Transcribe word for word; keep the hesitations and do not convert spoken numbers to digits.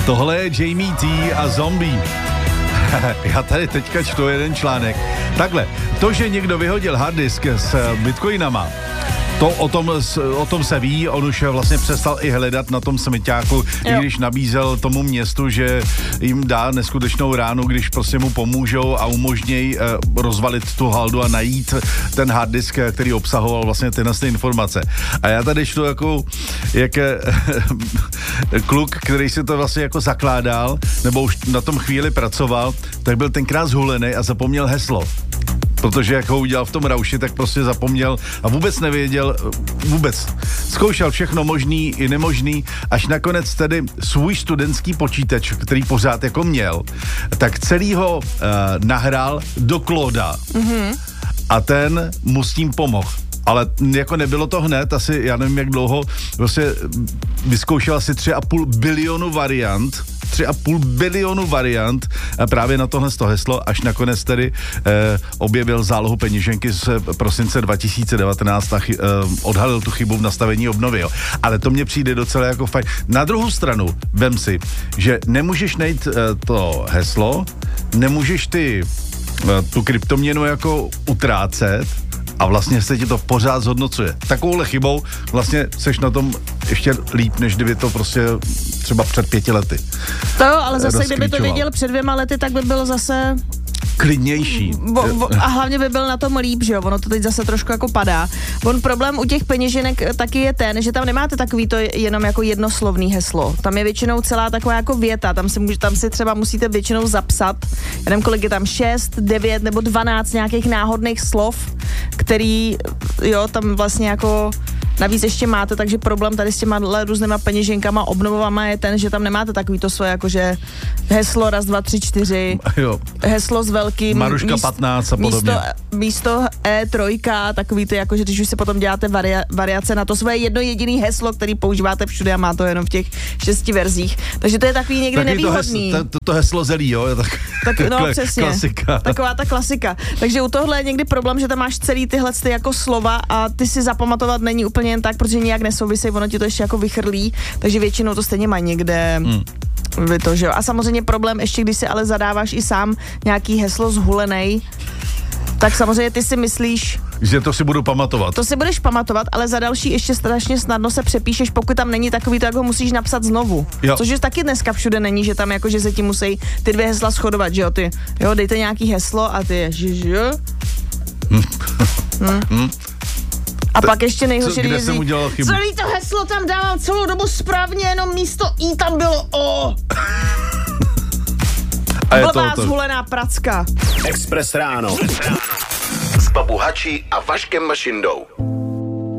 Tohle je Jamie T a Zombie. Já tady teďka čtu jeden článek. Takhle, to, že někdo vyhodil harddisk s bitcoinama, to o tom, o tom se ví, on už vlastně přestal i hledat na tom smyťáku, i když nabízel tomu městu, že jim dá neskutečnou ránu, když prostě mu pomůžou a umožnějí eh, rozvalit tu haldu a najít ten harddisk, který obsahoval vlastně tyhle informace. A já tady čtu jako, jak eh, kluk, který si to vlastně jako zakládal, nebo už na tom chvíli pracoval, tak byl tenkrát zhulený a zapomněl heslo. Protože jak ho udělal v tom rauši, tak prostě zapomněl a vůbec nevěděl, vůbec. Zkoušel všechno možný i nemožný, až nakonec tedy svůj studentský počítač, který pořád jako měl, tak celý ho uh, nahrál do Clauda. Mm-hmm. A ten mu s tím pomohl. Ale jako nebylo to hned, asi já nevím jak dlouho, vlastně vyzkoušel asi tři a půl bilionu variant, tři a půl bilionu variant právě na tohle to heslo, až nakonec tedy eh, objevil zálohu peněženky z prosince dva tisíce devatenáct a chy, eh, odhalil tu chybu v nastavení obnovy. Jo. Ale to mně přijde docela jako fajn. Na druhou stranu, vem si, že nemůžeš najít eh, to heslo, nemůžeš ty eh, tu kryptoměnu jako utrácet, a vlastně se ti to pořád zhodnocuje. Takovouhle chybou vlastně seš na tom ještě líp, než kdyby to prostě třeba před pěti lety. To jo, ale zase kdyby to věděl před dvěma lety, tak by bylo zase klidnější. Bo, bo, a hlavně by byl na tom líp, že jo, ono to teď zase trošku jako padá. On problém u těch peněženek taky je ten, že tam nemáte takový to jenom jako jednoslovný heslo. Tam je většinou celá taková jako věta, tam si, může, tam si třeba musíte většinou zapsat, já nevím, kolik je tam, šest, devět nebo dvanáct nějakých náhodných slov, který, jo, tam vlastně jako navíc ještě máte, takže problém tady s těma různýma peněženkama, obnovama je ten, že tam nemáte takový to svoje, jakože heslo raz, dva, tři, čtyři, jo. Heslo s velkým, Maruška míst, patnáct a podobně. Místo, místo E tři, takový to, jakože když už se potom děláte varia, variace na to svoje jedno jediný heslo, který používáte všude a má to jenom v těch šesti verzích. Takže to je takový někdy takový nevýhodný. To, hes, to, to heslo zelí, jo? Tak, tak, no kle, přesně. Klasika. Taková ta klasika. Takže u tohle je někdy problém, že tam máš celý tyhle ty jako slova a ty si zapamatovat není úplně jen tak, protože nějak nesouvisí, ono ti to ještě jako vychrlí, takže většinou to stejně má někde hmm. to, že jo. A samozřejmě problém ještě, když si ale zadáváš i sám nějaký heslo zhulenej, tak samozřejmě ty si myslíš, že to si budu pamatovat. To si budeš pamatovat, ale za další ještě strašně snadno se přepíšeš, pokud tam není takový, to jak ho musíš napsat znovu. Jo. Což je taky dneska všude není, že tam jako, že se ti musí ty dvě hesla shodovat, že jo, ty, jo, dejte nějaký heslo a ty je, že, že? Hmm. Hmm. Hmm. A T- pak ještě nejhorší, kde jsem udělal chybu? Celý to heslo tam dávám celou dobu správně, jenom místo I tam bylo O. A je blbá to, to. Zhulená pracka. Express ráno. S Babu Hačí a Vaškem Mašindou.